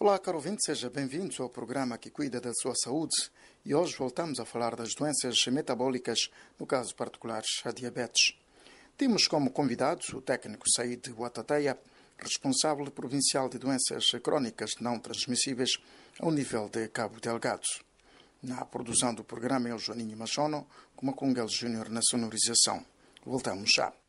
Olá, caro ouvinte, seja bem-vindo ao programa que cuida da sua saúde. E hoje voltamos a falar das doenças metabólicas, no caso particular a diabetes. Temos como convidado o técnico Said Watateia, responsável provincial de doenças crónicas não transmissíveis ao nível de Cabo Delgado. Na produção do programa é o Joaninho Machono, com Macungal Júnior na sonorização. Voltamos já.